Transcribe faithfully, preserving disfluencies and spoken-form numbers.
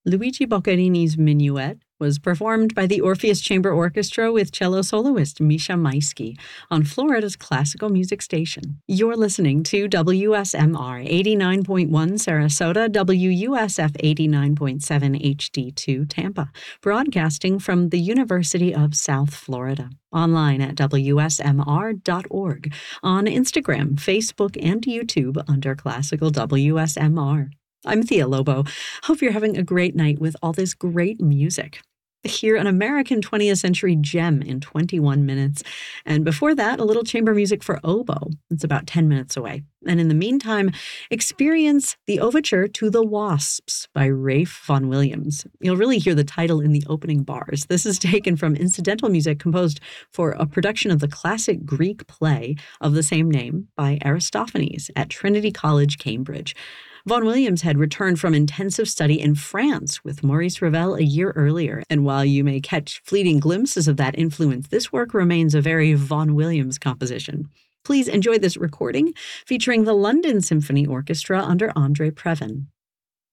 Luigi Boccherini's Minuet was performed by the Orpheus Chamber Orchestra with cello soloist Misha Maisky on Florida's classical music station. You're listening to W S M R eighty-nine point one Sarasota, W U S F eighty-nine point seven H D two Tampa, broadcasting from the University of South Florida. Online at W S M R dot org, on Instagram, Facebook, and YouTube under Classical W S M R. I'm Thea Lobo. Hope you're having a great night with all this great music. Hear an American twentieth century gem in twenty-one minutes. And before that, a little chamber music for oboe. It's about ten minutes away. And in the meantime, experience the overture to The Wasps by Ralph Vaughan Williams. You'll really hear the title in the opening bars. This is taken from incidental music composed for a production of the classic Greek play of the same name by Aristophanes at Trinity College, Cambridge. Vaughan Williams had returned from intensive study in France with Maurice Ravel a year earlier, and while you may catch fleeting glimpses of that influence, this work remains a very Vaughan Williams composition. Please enjoy this recording featuring the London Symphony Orchestra under Andre Previn.